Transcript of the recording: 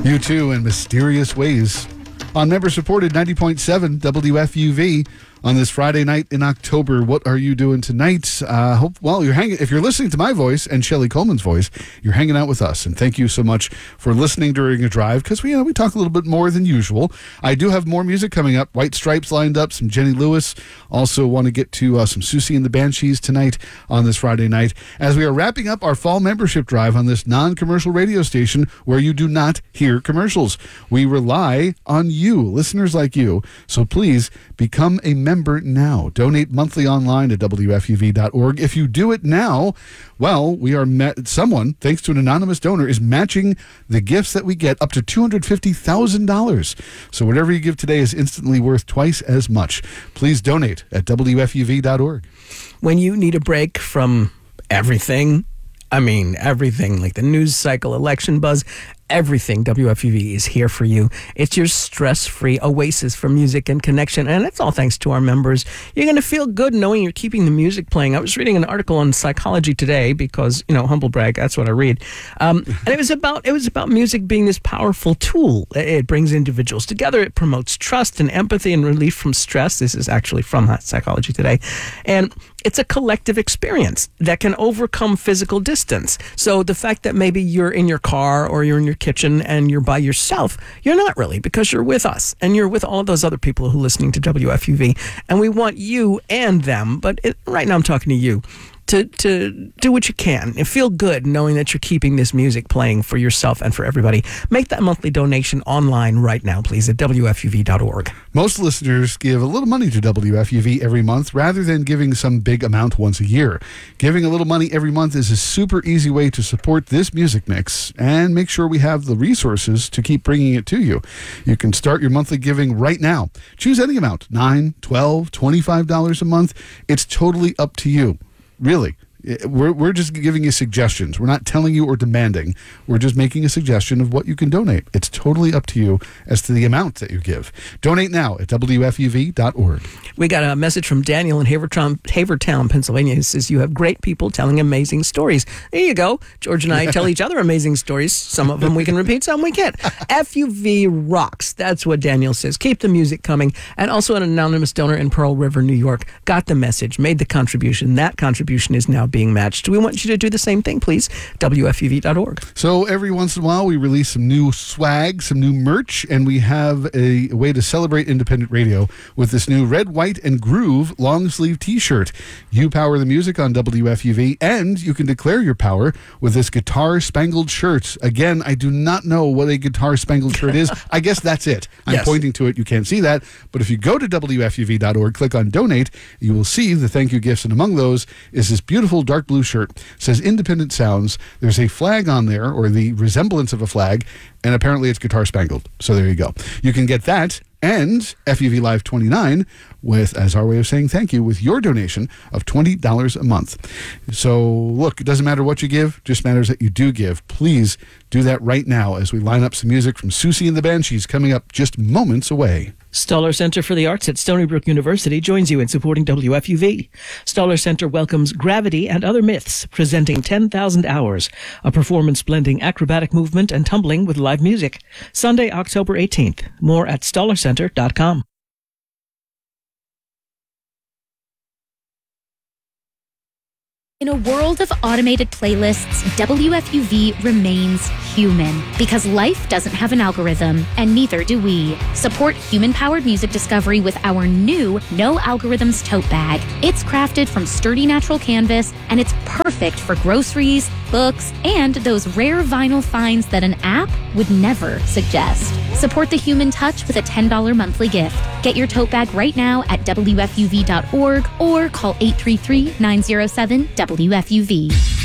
U2 in Mysterious Ways on member-supported 90.7 WFUV on this Friday night in October. What are you doing tonight? If you're listening to my voice and Shelley Coleman's voice, you're hanging out with us. And thank you so much for listening during a drive, because we talk a little bit more than usual. I do have more music coming up. White Stripes lined up, some Jenny Lewis. Also want to get to some Susie and the Banshees tonight on this Friday night, as we are wrapping up our fall membership drive on this non-commercial radio station where you do not hear commercials. We rely on you, listeners like you. So please become a member now. Donate monthly online at WFUV.org. If you do it now, well, someone, thanks to an anonymous donor, is matching the gifts that we get up to $250,000. So whatever you give today is instantly worth twice as much. Please donate at WFUV.org. When you need a break from everything, everything, like the news cycle, election buzz, everything, WFUV is here for you. It's your stress-free oasis for music and connection, and it's all thanks to our members. You're going to feel good knowing you're keeping the music playing. I was reading an article on Psychology Today because, humble brag, that's what I read. And it was about music being this powerful tool. It brings individuals together. It promotes trust and empathy and relief from stress. This is actually from Psychology Today. And it's a collective experience that can overcome physical distance. So the fact that maybe you're in your car or you're in your kitchen and you're by yourself, you're not really, because you're with us and you're with all of those other people who are listening to WFUV, and we want you and them, but right now I'm talking to you, to do what you can and feel good knowing that you're keeping this music playing for yourself and for everybody. Make that monthly donation online right now, please, at WFUV.org. Most listeners give a little money to WFUV every month rather than giving some big amount once a year. Giving a little money every month is a super easy way to support this music mix and make sure we have the resources to keep bringing it to you. You can start your monthly giving right now. Choose any amount, $9, $12, $25 a month. It's totally up to you. Really, we're just giving you suggestions. We're not telling you or demanding. We're just making a suggestion of what you can donate. It's totally up to you as to the amount that you give. Donate now at WFUV.org. We got a message from Daniel in Havertown, Pennsylvania, who says, you have great people telling amazing stories. There you go. George and I tell each other amazing stories. Some of them we can repeat, some we can't. FUV rocks. That's what Daniel says. Keep the music coming. And also an anonymous donor in Pearl River, New York, got the message, made the contribution. That contribution is now being matched. We want you to do the same thing, please. WFUV.org. So every once in a while, we release some new swag, some new merch, and we have a way to celebrate independent radio with this new Red, White, and Groove long sleeve t-shirt. You power the music on WFUV, and you can declare your power with this Guitar Spangled shirt. Again, I do not know what a Guitar Spangled shirt is. I guess that's it. I'm pointing to it. You can't see that. But if you go to WFUV.org, click on Donate, you will see the thank you gifts, and among those is this beautiful dark blue shirt. It says Independent Sounds. There's a flag on there, or the resemblance of a flag, and apparently it's Guitar Spangled. So there you go. You can get that and FUV Live 29 as our way of saying thank you with your donation of $20 a month. So look, it doesn't matter what you give, just matters that you do give. Please do that right now as we line up some music from Susie and the Banshees coming up just moments away. Stoller Center for the Arts at Stony Brook University joins you in supporting WFUV. Stoller Center welcomes Gravity and Other Myths, presenting 10,000 Hours, a performance blending acrobatic movement and tumbling with live music. Sunday, October 18th. More at StollerCenter.com. In a world of automated playlists, WFUV remains human because life doesn't have an algorithm, and neither do we. Support human-powered music discovery with our new No Algorithms tote bag. It's crafted from sturdy natural canvas, and it's perfect for groceries, books, and those rare vinyl finds that an app would never suggest. Support the human touch with a $10 monthly gift. Get your tote bag right now at WFUV.org or call 833-907-WFUV.